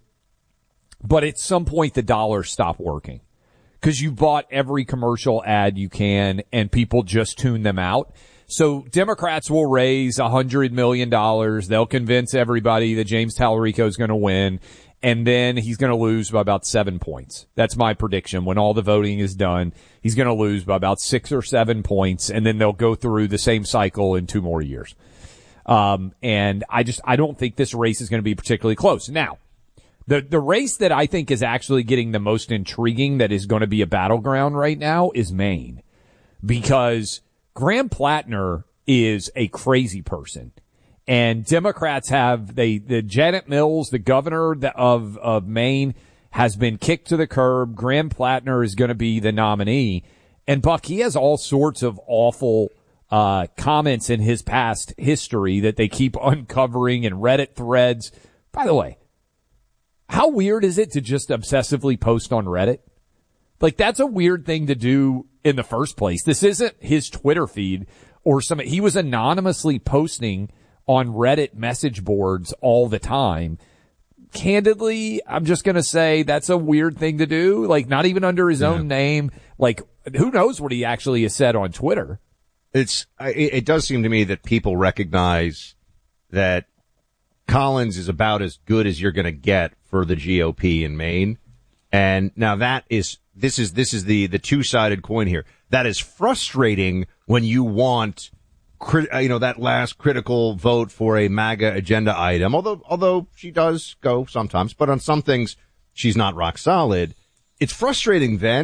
Speaker 8: but at some point the dollars stop working. Because you bought every commercial ad you can, and people just tune them out. So Democrats will raise a hundred million dollars. They'll convince everybody that James Talarico is going to win, and then he's going to lose by about seven points. That's my prediction. When all the voting is done, he's going to lose by about six or seven points, and then they'll go through the same cycle in two more years. Um, and I just, I don't think this race is going to be particularly close. Now, The the race that I think is actually getting the most intriguing, that is going to be a battleground right now, is Maine. Because Graham Plattner is a crazy person. And Democrats have, they, the Janet Mills, the governor of, of Maine, has been kicked to the curb. Graham Plattner is going to be the nominee. And Buck, he has all sorts of awful uh comments in his past history that they keep uncovering in Reddit threads. By the way, how weird is it to just obsessively post on Reddit? Like, that's a weird thing to do in the first place. This isn't his Twitter feed or some, he was anonymously posting on Reddit message boards all the time. Candidly, I'm just going to say that's a weird thing to do. Like, not even under his yeah. own name. Like, who knows what he actually has said on Twitter?
Speaker 10: It's, it, it does seem to me that people recognize that Collins is about as good as you're going to get for the G O P in Maine. And now that is, this is, this is the, the two-sided coin here. That is frustrating when you want, you know, that last critical vote for a MAGA agenda item. Although, although she does go sometimes, but on some things, she's not rock solid. It's frustrating then.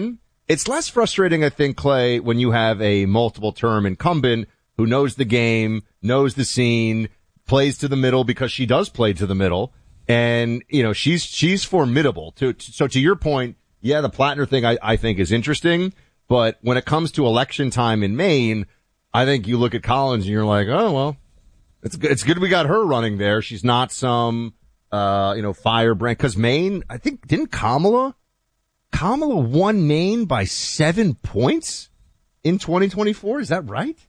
Speaker 10: It's less frustrating, I think, Clay, when you have a multiple term incumbent who knows the game, knows the scene, plays to the middle because she does play to the middle. And, you know, she's, she's formidable. To, to, so to your point, yeah, the Plattner thing I, I think is interesting. But when it comes to election time in Maine, I think you look at Collins and you're like, oh, well, it's good. It's good we got her running there. She's not some, uh, you know, firebrand. Cause Maine, I think, didn't Kamala, Kamala won Maine by seven points in twenty twenty-four? Is that right?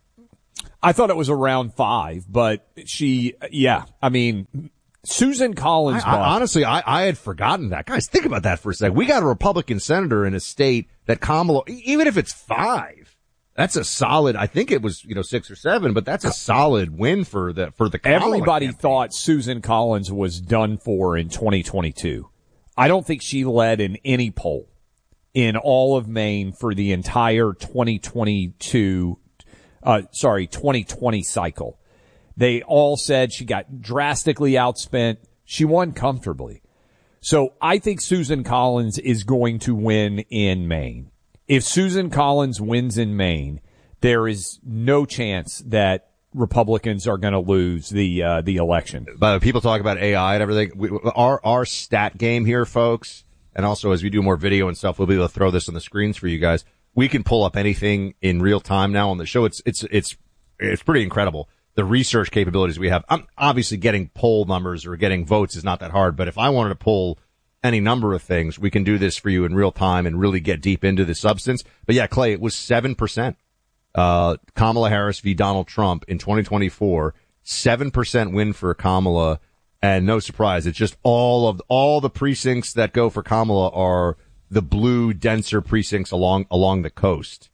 Speaker 8: I thought it was around five, but she, yeah, I mean, Susan Collins.
Speaker 10: I, I, honestly, I, I had forgotten that. Guys, think about that for a second. We got a Republican senator in a state that Kamala, even if it's five, that's a solid, I think it was, you know, six or seven, but that's a solid win for the, for the Kamala
Speaker 8: Everybody
Speaker 10: campaign.
Speaker 8: Thought Susan Collins was done for in twenty twenty-two. I don't think she led in any poll in all of Maine for the entire twenty twenty-two, uh, sorry, twenty twenty cycle. They all said she got drastically outspent. She won comfortably. So I think Susan Collins is going to win in Maine. If Susan Collins wins in Maine, there is no chance that Republicans are going to lose the uh, the election.
Speaker 10: But people talk about A I and everything. We, our our stat game here, folks, and also as we do more video and stuff, we'll be able to throw this on the screens for you guys. We can pull up anything in real time now on the show. It's it's it's it's pretty incredible. The research capabilities we have. I'm obviously getting poll numbers or getting votes is not that hard, but if I wanted to pull any number of things, we can do this for you in real time and really get deep into the substance. But yeah, Clay, it was seven percent. Uh, Kamala Harris v. Donald Trump in twenty twenty-four, seven percent win for Kamala. And no surprise, it's just all of, all the precincts that go for Kamala are the blue, denser precincts along, along the coast.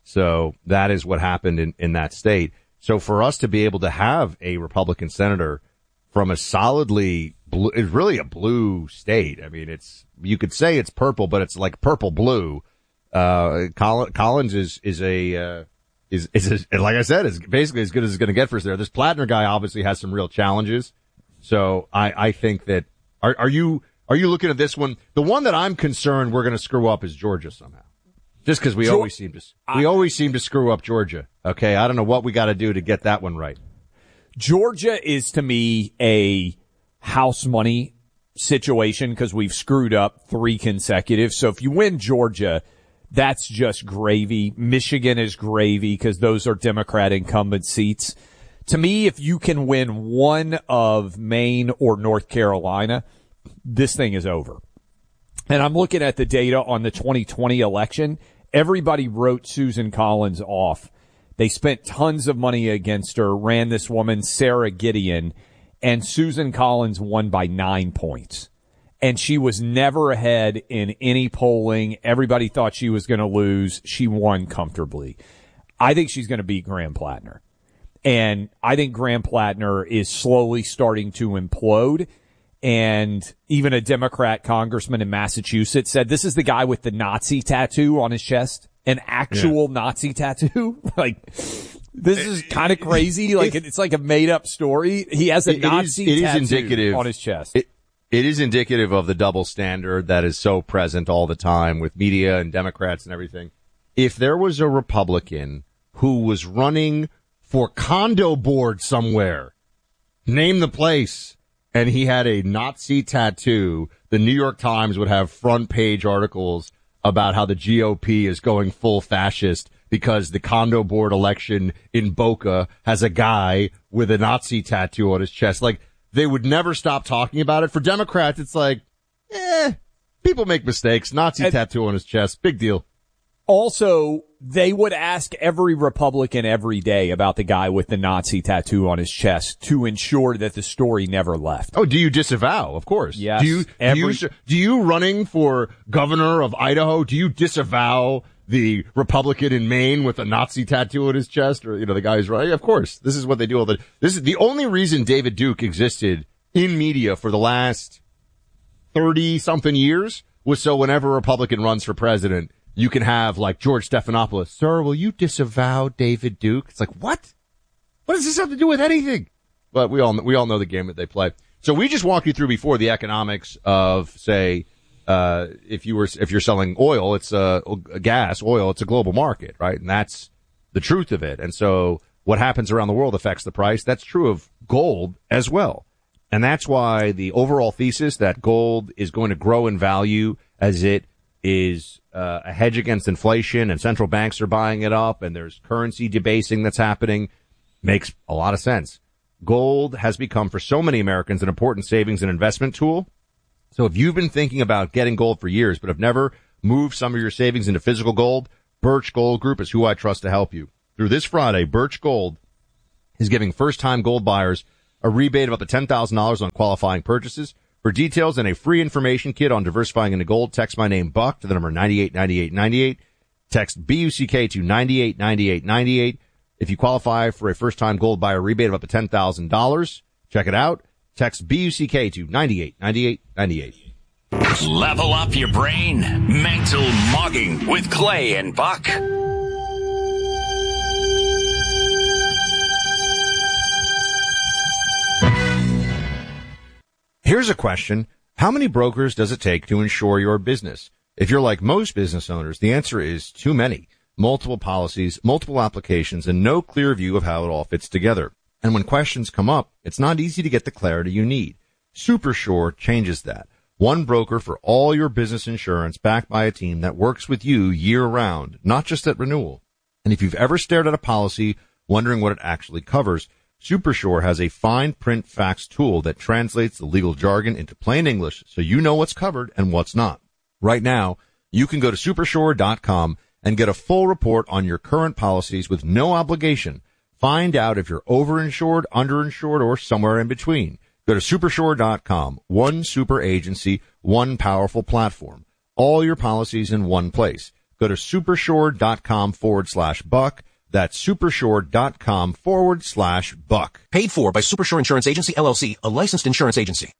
Speaker 10: So that is what happened in, in that state. So for us to be able to have a Republican senator from a solidly blue, it's really a blue state. I mean, it's, you could say it's purple, but it's like purple blue. Uh, Collins is, is a, uh, is, is, a, like I said, is basically as good as it's going to get for us there. This Plattner guy obviously has some real challenges. So I, I think that, are, are you, are you looking at this one? The one that I'm concerned we're going to screw up is Georgia somehow. Just because we Georgia, always seem to, we always seem to screw up Georgia. Okay. I don't know what we got to do to get that one right.
Speaker 8: Georgia is to me a house money situation because we've screwed up three consecutive. So if you win Georgia, that's just gravy. Michigan is gravy because those are Democrat incumbent seats. To me, if you can win one of Maine or North Carolina, this thing is over. And I'm looking at the data on the twenty twenty election. Everybody wrote Susan Collins off. They spent tons of money against her, ran this woman, Sarah Gideon, and Susan Collins won by nine points. And she was never ahead in any polling. Everybody thought she was going to lose. She won comfortably. I think she's going to beat Graham Plattner. And I think Graham Plattner is slowly starting to implode. And even a Democrat congressman in Massachusetts said, this is the guy with the Nazi tattoo on his chest. An actual yeah. Nazi tattoo. Like, this is kind of crazy. Like, it's like a made up story. He has a
Speaker 10: it
Speaker 8: Nazi
Speaker 10: is, it
Speaker 8: tattoo
Speaker 10: is indicative,
Speaker 8: on his chest.
Speaker 10: It, it is indicative of the double standard that is so present all the time with media and Democrats and everything. If there was a Republican who was running for condo board somewhere, name the place, and he had a Nazi tattoo, the New York Times would have front page articles about how the G O P is going full fascist because the condo board election in Boca has a guy with a Nazi tattoo on his chest. Like, they would never stop talking about it. For Democrats, it's like, eh, people make mistakes. Nazi and tattoo on his chest. Big deal.
Speaker 8: Also, they would ask every Republican every day about the guy with the Nazi tattoo on his chest to ensure that the story never left.
Speaker 10: Oh, do you disavow? Of course.
Speaker 8: Yes.
Speaker 10: Do you,
Speaker 8: every-
Speaker 10: do you, do you running for governor of Idaho, do you disavow the Republican in Maine with a Nazi tattoo on his chest? Or, you know, the guy's right. Yeah, of course. This is what they do all the, this is the only reason David Duke existed in media for the last thirty something years was so whenever a Republican runs for president, you can have, like, George Stephanopoulos, sir, will you disavow David Duke? It's like, what? What does this have to do with anything? But we all, we all know the game that they play. So we just walked you through before the economics of, say, uh, if you were, if you're selling oil, it's uh, gas, oil, it's a global market, right? And that's the truth of it. And so what happens around the world affects the price. That's true of gold as well. And that's why the overall thesis that gold is going to grow in value as it is uh, a hedge against inflation and central banks are buying it up and there's currency debasing that's happening makes a lot of sense. Gold has become, for so many Americans, an important savings and investment tool. So if you've been thinking about getting gold for years but have never moved some of your savings into physical gold, Birch Gold Group is who I trust to help you. Through this Friday, Birch Gold is giving first-time gold buyers a rebate of up to ten thousand dollars on qualifying purchases. For details and a free information kit on diversifying into gold, text my name, Buck, to the number nine eight nine eight nine eight. Text B U C K to nine eight nine eight nine eight. If you qualify for a first-time gold buyer rebate of up to ten thousand dollars, check it out. Text B U C K to nine eight nine eight nine eight.
Speaker 14: Level up your brain. Mental Mugging with Clay and Buck.
Speaker 10: Here's a question. How many brokers does it take to insure your business? If you're like most business owners, the answer is too many. Multiple policies, multiple applications, and no clear view of how it all fits together. And when questions come up, it's not easy to get the clarity you need. SuperSure changes that. One broker for all your business insurance backed by a team that works with you year-round, not just at renewal. And if you've ever stared at a policy wondering what it actually covers, SuperSure has a fine print facts tool that translates the legal jargon into plain English so you know what's covered and what's not. Right now, you can go to supersure dot com and get a full report on your current policies with no obligation. Find out if you're overinsured, underinsured, or somewhere in between. Go to supersure dot com. One super agency, one powerful platform. All your policies in one place. Go to supersure dot com forward slash buck. That's supersure dot com forward slash buck.
Speaker 15: Paid for by Supersure Insurance Agency, L L C, a licensed insurance agency.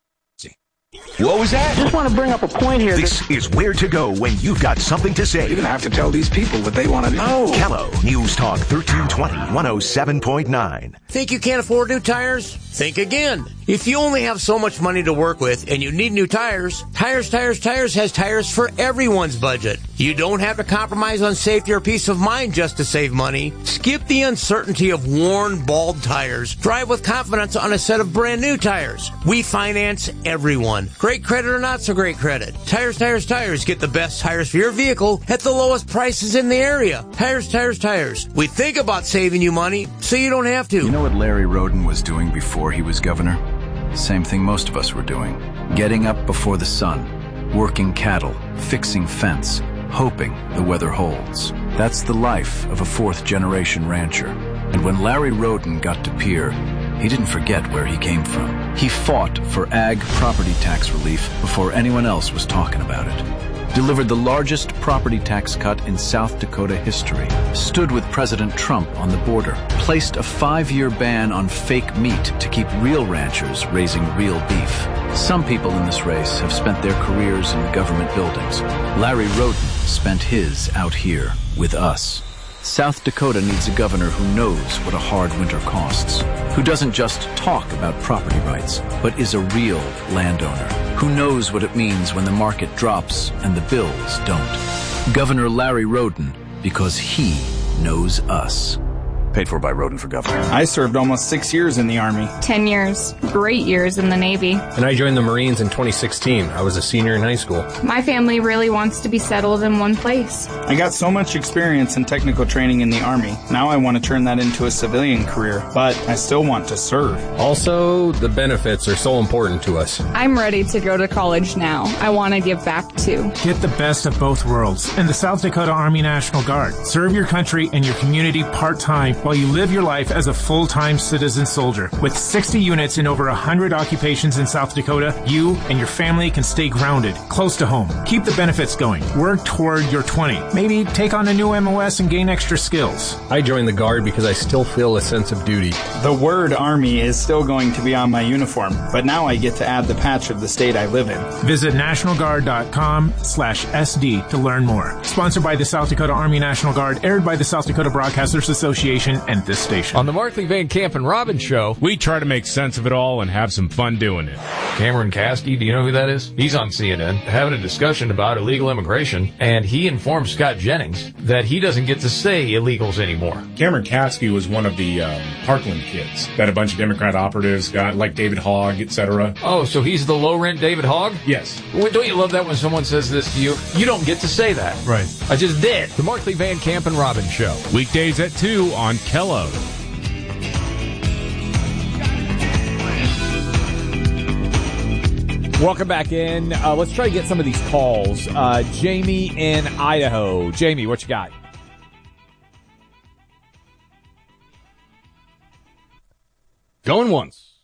Speaker 16: What was that? Just want to bring up a point here.
Speaker 7: This is where to go when you've got something to say.
Speaker 16: You're going to have to tell these people what they want to know.
Speaker 7: Kello News Talk thirteen twenty, one oh seven point nine.
Speaker 17: Think you can't afford new tires? Think again. If you only have so much money to work with and you need new tires, Tires, Tires, Tires has tires for everyone's budget. You don't have to compromise on safety or peace of mind just to save money. Skip the uncertainty of worn, bald tires. Drive with confidence on a set of brand new tires. We finance everyone. Great credit or not so great credit. Tires, Tires, Tires. Get the best tires for your vehicle at the lowest prices in the area. Tires, Tires, Tires. We think about saving you money so you don't have to.
Speaker 18: You know what Larry Roden was doing before he was governor? Same thing most of us were doing. Getting up before the sun, working cattle, fixing fence, hoping the weather holds. That's the life of a fourth-generation rancher. And when Larry Roden got to Pierre, he didn't forget where he came from. He fought for ag property tax relief before anyone else was talking about it. Delivered the largest property tax cut in South Dakota history, stood with President Trump on the border, placed a five-year ban on fake meat to keep real ranchers raising real beef. Some people in this race have spent their careers in government buildings. Larry Roden spent his out here with us. South Dakota needs a governor who knows what a hard winter costs, who doesn't just talk about property rights, but is a real landowner, who knows what it means when the market drops and the bills don't. Governor Larry Roden, because he knows us. Paid for by Roden for governor.
Speaker 19: I served almost six years in the Army.
Speaker 20: Ten years. Great years in the Navy.
Speaker 21: And I joined the Marines in twenty sixteen. I was a senior in high school.
Speaker 20: My family really wants to be settled in one place.
Speaker 19: I got so much experience and technical training in the Army. Now I want to turn that into a civilian career, but I still want to serve.
Speaker 21: Also, the benefits are so important to us.
Speaker 20: I'm ready to go to college now. I want to give back too.
Speaker 21: Get the best of both worlds in the South Dakota Army National Guard. Serve your country and your community part-time while you live your life as a full-time citizen soldier. With sixty units in over one hundred occupations in South Dakota, you and your family can stay grounded, close to home. Keep the benefits going. Work toward your twenty. Maybe take on a new M O S and gain extra skills. I joined the Guard because I still feel a sense of duty.
Speaker 19: The word Army is still going to be on my uniform, but now I get to add the patch of the state I live in.
Speaker 21: Visit national guard dot com slash S D to learn more. Sponsored by the South Dakota Army National Guard, aired by the South Dakota Broadcasters Association information and this station.
Speaker 4: On the Markley Van Camp and Robbins Show,
Speaker 22: we try to make sense of it all and have some fun doing it.
Speaker 4: Cameron Caskey, do you know who that is? He's on C N N having a discussion about illegal immigration, and he informed Scott Jennings that he doesn't get to say illegals anymore.
Speaker 23: Cameron Caskey was one of the um, Parkland kids that a bunch of Democrat operatives got, like David Hogg, et cetera.
Speaker 4: Oh, so he's the low-rent David Hogg?
Speaker 23: Yes.
Speaker 4: Well, don't you love that when someone says this to you? You don't get to say that.
Speaker 22: Right.
Speaker 4: I just did. The Markley Van Camp and Robbins Show.
Speaker 22: Weekdays at two on Kello.
Speaker 8: Welcome back in. Uh, let's try to get some of these calls. Uh, Jamie in Idaho. Jamie, what you got?
Speaker 10: Going once.